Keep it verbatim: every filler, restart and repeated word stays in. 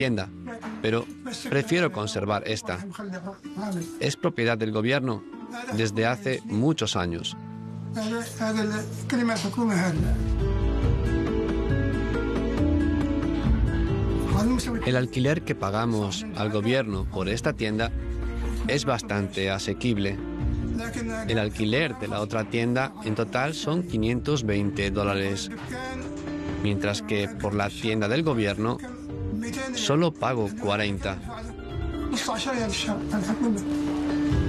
tienda, pero prefiero conservar esta. Es propiedad del gobierno desde hace muchos años. El alquiler que pagamos al gobierno por esta tienda es bastante asequible. El alquiler de la otra tienda en total son quinientos veinte dólares, mientras que por la tienda del gobierno solo pago cuarenta.